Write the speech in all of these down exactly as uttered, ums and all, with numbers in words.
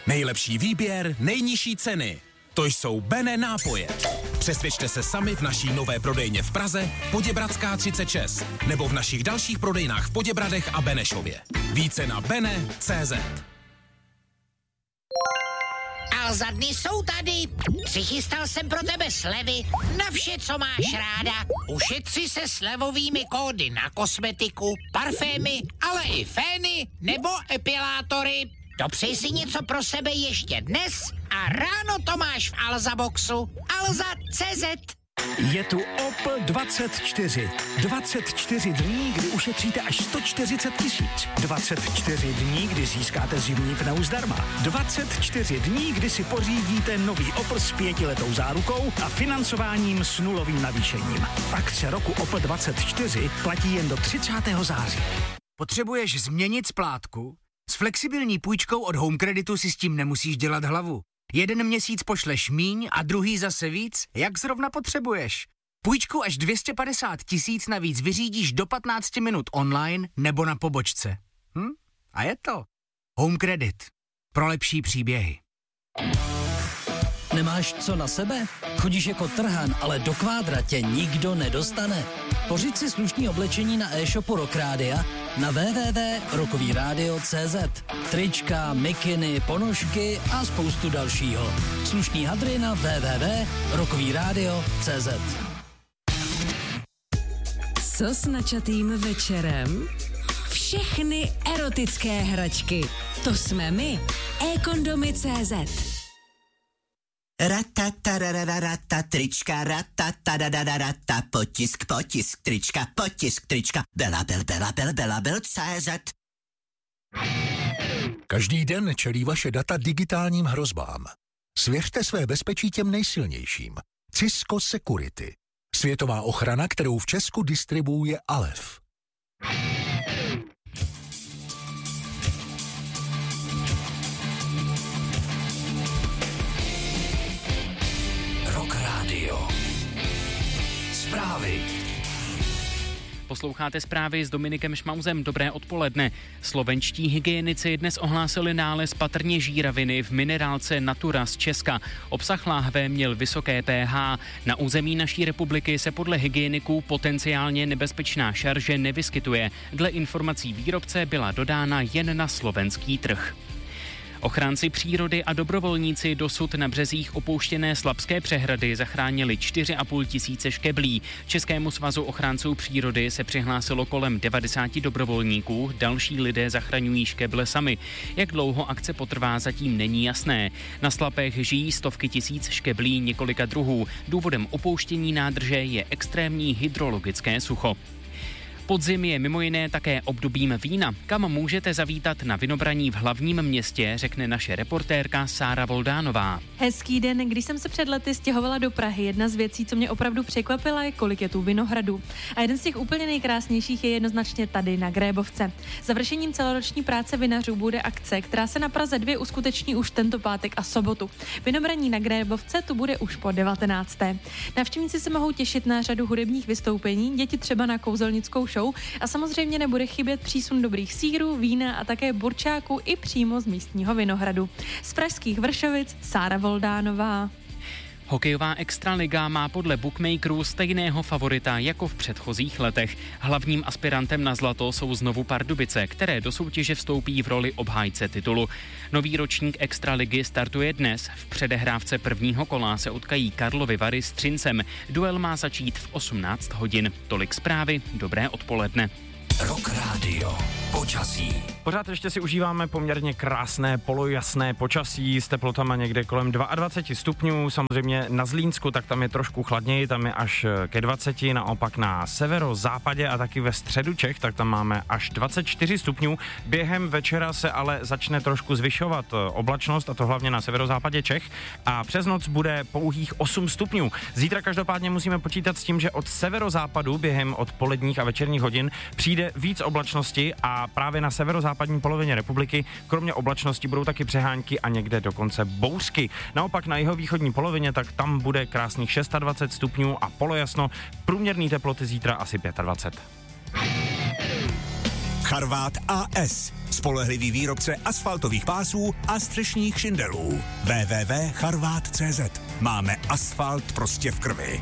Nejlepší výběr, nejnižší ceny. To jsou Bene nápoje. Přesvědčte se sami v naší nové prodejně v Praze, Poděbradská třicet šest, nebo v našich dalších prodejnách v Poděbradech a Benešově. Více na bene tečka cé zet. Alza, dny jsou tady. Přichystal jsem pro tebe slevy na vše, co máš ráda. Ušetři se slevovými kódy na kosmetiku, parfémy, ale i fény nebo epilátory. Dopřej si něco pro sebe ještě dnes a ráno to máš v Alza Boxu. Alza tečka cé zet. Je tu Opel dvacet čtyři. dvacet čtyři dní, kdy ušetříte až sto čtyřicet tisíc. dvacet čtyři dní, kdy získáte zimní pneu zdarma. dvacet čtyři dní, kdy si pořídíte nový Opel s pětiletou zárukou a financováním s nulovým navýšením. Akce roku Opel dvacet čtyři platí jen do třicátého září. Potřebuješ změnit splátku? S flexibilní půjčkou od Home Creditu si s tím nemusíš dělat hlavu. Jeden měsíc pošleš míň a druhý zase víc, jak zrovna potřebuješ. Půjčku až dvě stě padesát tisíc navíc vyřídíš do patnáct minut online nebo na pobočce. Hm? A je to. Home Credit. Pro lepší příběhy. Nemáš co na sebe? Chodíš jako trhan, ale do kvádra tě nikdo nedostane. Pořiď si slušný oblečení na e-shopu Rock Rádia na w w w tečka rockový rádio tečka cé zet. Trička, mikiny, ponožky a spoustu dalšího. Slušný hadry na w w w tečka rockový rádio tečka cé zet. Co s načatým večerem? Všechny erotické hračky. To jsme my. e-kondomy tečka cé zet. Ratatarararata, trička, ratatarararata, potisk, potisk, trička, potisk, trička, bela, bel, bela, bel, bela, bel, cé zet. Každý den čelí vaše data digitálním hrozbám. Svěřte své bezpečí těm nejsilnějším. Cisco Security. Světová ochrana, kterou v Česku distribuuje Alef. Zprávy. Posloucháte zprávy s Dominikem Šmauzem. Dobré odpoledne. Slovenští hygienici dnes ohlásili nález patrně žíraviny v minerálce Natura z Česka. Obsah láhve měl vysoké pH. Na území naší republiky se podle hygieniků potenciálně nebezpečná šarže nevyskytuje. Dle informací výrobce byla dodána jen na slovenský trh. Ochránci přírody a dobrovolníci dosud na březích opouštěné Slabské přehrady zachránili čtyři a půl tisíce škeblí. Českému svazu ochránců přírody se přihlásilo kolem devadesát dobrovolníků, další lidé zachraňují škeble sami. Jak dlouho akce potrvá, zatím není jasné. Na Slapech žijí stovky tisíc škeblí několika druhů. Důvodem opouštění nádrže je extrémní hydrologické sucho. Podzim je mimo jiné také obdobím vína. Kam můžete zavítat na vinobraní v hlavním městě, řekne naše reportérka Sára Voldánová. Hezký den, když jsem se před lety stěhovala do Prahy, jedna z věcí, co mě opravdu překvapila, je, kolik je tu vinohradů. A jeden z těch úplně nejkrásnějších je jednoznačně tady na Grébovce. Završením celoroční práce vinařů bude akce, která se na Praze dva uskuteční už tento pátek a sobotu. Vinobraní na Grébovce tu bude už po devatenácté. Návštěvníci se mohou těšit na řadu hudebních vystoupení, děti třeba na kouzelnickou show a samozřejmě nebude chybět přísun dobrých sýrů, vína a také burčáků i přímo z místního vinohradu. Z pražských Vršovic Sára Voldánová. Hokejová extraliga má podle bookmakerů stejného favorita jako v předchozích letech. Hlavním aspirantem na zlato jsou znovu Pardubice, které do soutěže vstoupí v roli obhájce titulu. Nový ročník extraligy startuje dnes. V předehrávce prvního kola se utkají Karlovy Vary s Třincem. Duel má začít v osmnáct hodin. Tolik zprávy, dobré odpoledne. Rock Radio. Počasí. Pořád ještě si užíváme poměrně krásné polojasné počasí s teplotama někde kolem dvacet dva stupňů. Samozřejmě na Zlínsku, tak tam je trošku chladněji, tam je až ke dvaceti, naopak na severozápadě a taky ve středu Čech, tak tam máme až dvacet čtyři stupňů. Během večera se ale začne trošku zvyšovat oblačnost, a to hlavně na severozápadě Čech, a přes noc bude pouhých osm stupňů. Zítra každopádně musíme počítat s tím, že od severozápadu během odpoledních a večerních hodin přijde víc oblačnosti a právě na severozápadní polovině republiky kromě oblačnosti budou taky přehánky a někde dokonce bouřky. Naopak na jihovýchodní polovině, tak tam bude krásných dvacet šest stupňů a polojasno. Průměrný teploty zítra asi dvacet pět. Charvát á es. Spolehlivý výrobce asfaltových pásů a střešních šindelů. w w w tečka charvát tečka cé zet. Máme asfalt prostě v krvi.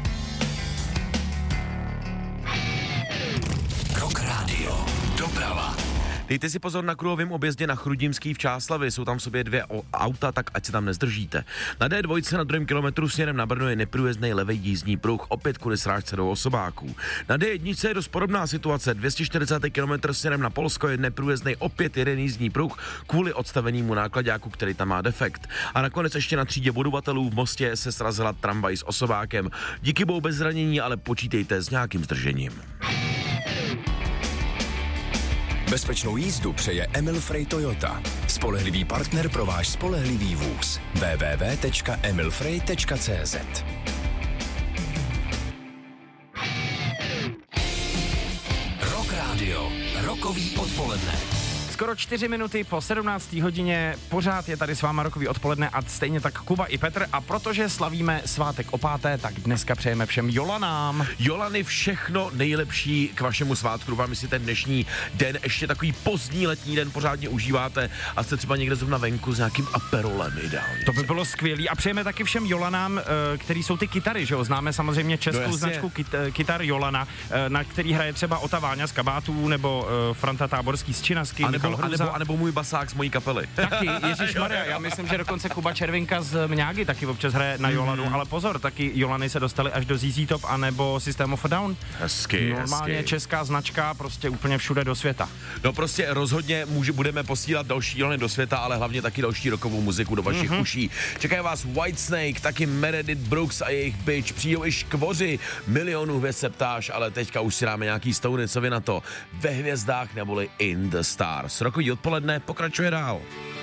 Rock Radio. Doprava. Dejte si pozor na kruhovém objezdě na Chrudimský v Čáslavi, jsou tam v sobě dvě auta, tak ať se tam nezdržíte. Na dé dva na druhém kilometru směrem na Brno je neprůjezdný levý jízdní pruh, opět kvůli srážce do osobáků. Na dé jedna je dost podobná situace, dvě stě čtyřicátý kilometr směrem na Polsko je neprůjezdný opět jeden jízdní pruh kvůli odstavenému nákladáku, který tam má defekt. A nakonec ještě na třídě budovatelů v Mostě se srazila tramvaj s osobákem. Díky bohu bez zranění, ale počítejte s nějakým zdržením. Bezpečnou jízdu přeje Emil Frey Toyota. Spolehlivý partner pro váš spolehlivý vůz. w w w tečka emil frey tečka cé zet. Rock Radio. Rokový odpoledne. Skoro čtyři minuty po sedmnácté hodině, pořád je tady s váma rokový odpoledne a stejně tak Kuba i Petr, a protože slavíme svátek o páté, tak dneska přejeme všem Jolanám. Jolany, všechno nejlepší k vašemu svátku. Vám si ten dnešní den, ještě takový pozdní letní den, pořádně užíváte a jste třeba někde zrovna venku s nějakým aperolem ideálně. To by bylo skvělý a přejeme taky všem Jolanám, který jsou ty kytary, že jo? Známe samozřejmě českou no značku kyt- kytar Jolana, na který hraje třeba Ota Váňa z Kabátů nebo Franta Táborský z Činasky. A nebo, anebo, anebo můj basák z mojí kapely. Taky, ježišmarja, já myslím, že dokonce Kuba Červinka z Mňágy taky občas hraje na Jolanu, mm. ale pozor, taky Jolany se dostaly až do Z Z Top anebo System of a Down. Hezky, Normálně hezky. Česká značka prostě úplně všude do světa. No prostě rozhodně může, budeme posílat další Jolany do světa, ale hlavně taky další rokovou muziku do vašich mm-hmm. uší. Čekají vás Whitesnake, taky Meredith Brooks a jejich Bitch, přijdou i Škvoři, milionů hvězd se ptáš, ale teďka už si dáme nějaký stouny, co vy na to? Ve hvězdách neboli In the Stars. Rokový odpoledne pokračuje dál.